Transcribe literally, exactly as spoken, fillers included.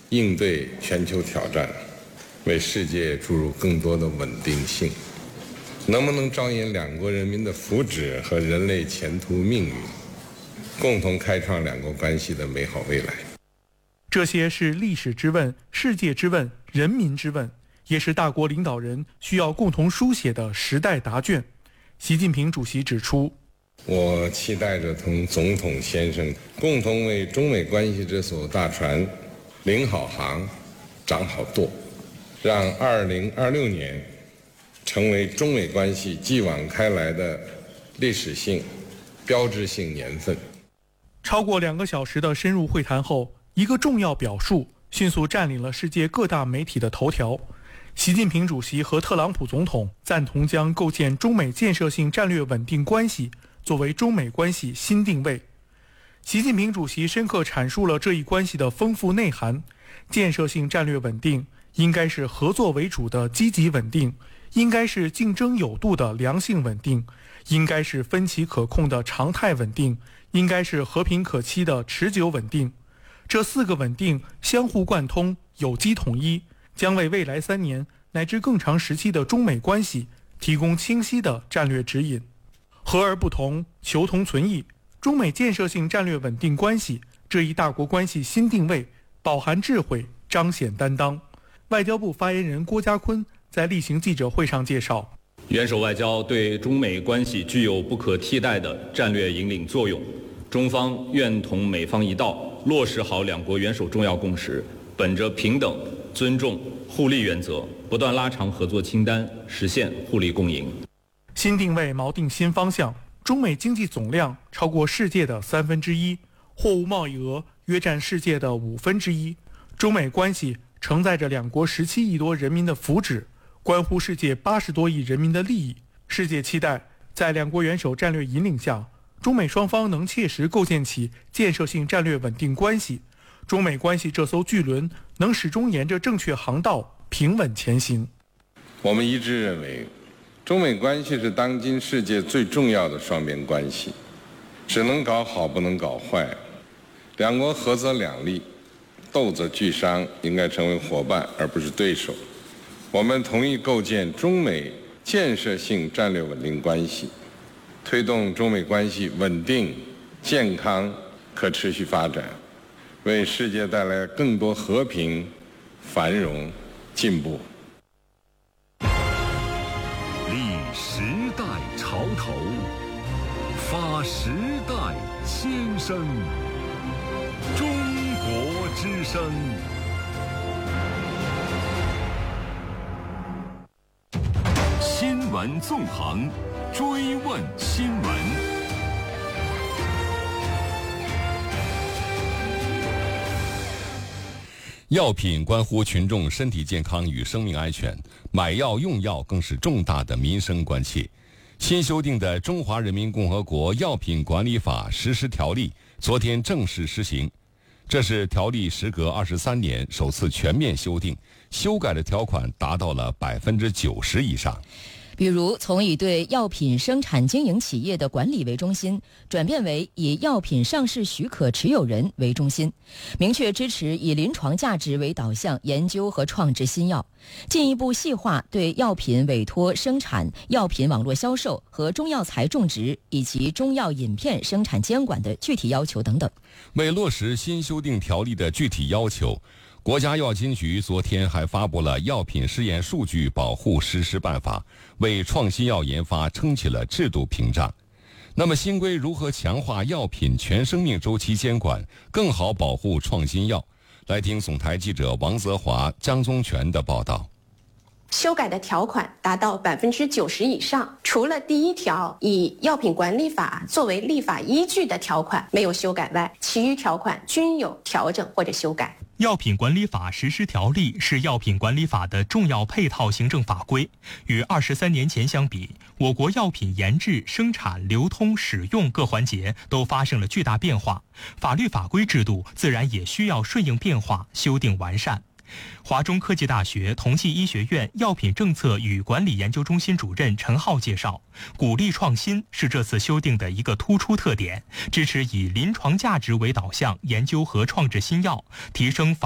应对全球挑战，为世界注入更多的稳定性。能不能着眼两国人民的福祉和人类前途命运，共同开创两国关系的美好未来？ 这些是历史之问、世界之问、人民之问，也是大国领导人需要共同书写的时代答卷。习近平主席指出， 我期待着同总统先生共同为中美关系这艘大船领好航、掌好舵，让二零二六年成为中美关系继往开来的历史性、标志性年份。 超过两个小时的深入会谈后，一个重要表述迅速占领了世界各大媒体的头条。习近平主席和特朗普总统赞同将构建中美建设性战略稳定关系作为中美关系新定位。习近平主席深刻阐述了这一关系的丰富内涵：建设性战略稳定应该是合作为主的积极稳定，应该是竞争有度的良性稳定，应该是分歧可控的常态稳定，应该是和平可期的持久稳定。这四个稳定相互贯通，有机统一，将为未来三年乃至更长时期的中美关系提供清晰的战略指引。和而不同，求同存异，中美建设性战略稳定关系这一大国关系新定位饱含智慧，彰显担当。外交部发言人郭家坤在例行记者会上介绍， 元首外交对中美关系具有不可替代的战略引领作用，中方愿同美方一道，落实好两国元首重要共识，本着平等、尊重、互利原则，不断拉长合作清单，实现互利共赢。 新定位锚定新方向，中美经济总量超过世界的三分之一，货物贸易额约占世界的五分之一。中美关系承载着两国十七亿多人民的福祉，关乎世界八十多亿人民的利益。世界期待在两国元首战略引领下，中美双方能切实构建起建设性战略稳定关系，中美关系这艘巨轮能始终沿着正确航道平稳前行。 我们一致认为，中美关系是当今世界最重要的双边关系，只能搞好不能搞坏。两国合则两利，斗则俱伤，应该成为伙伴而不是对手。我们同意构建中美建设性战略稳定关系，推动中美关系稳定、健康、可持续发展，为世界带来更多和平、繁荣、进步。 立时代潮头，发时代先声。中国之声。新闻纵横，追问新闻。药品关乎群众身体健康与生命安全，买药用药更是重大的民生关切。新修订的《中华人民共和国药品管理法实施条例》昨天正式施行，这是条例时隔二十三年首次全面修订，修改的条款达到了百分之九十以上。 比如从以对药品生产经营企业的管理为中心，转变为以药品上市许可持有人为中心，明确支持以临床价值为导向研究和创制新药，进一步细化对药品委托生产、药品网络销售和中药材种植以及中药饮片生产监管的具体要求等等。 为落实新修订条例的具体要求，国家药监局昨天还发布了《药品试验数据保护实施办法》，为创新药研发撑起了制度屏障。那么新规如何强化药品全生命周期监管，更好保护创新药？来听总台记者王泽华、张宗全的报道。 修改的条款达到百分之九十以上，除了第一条以药品管理法作为立法依据的条款没有修改外，其余条款均有调整或者修改。 药品管理法实施条例是药品管理法的重要配套行政法规。与二十三年前相比，我国药品研制、生产、流通、使用各环节都发生了巨大变化，法律法规制度自然也需要顺应变化，修订完善。华中科技大学同济医学院药品政策与管理研究中心主任陈浩介绍，鼓励创新是这次修订的一个突出特点，支持以临床价值为导向研究和创制新药，提升